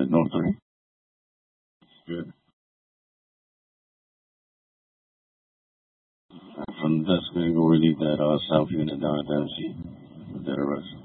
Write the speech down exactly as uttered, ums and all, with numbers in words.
it North three? Good. I'm just gonna go relieve that uh, south unit down at the M C with that arrest.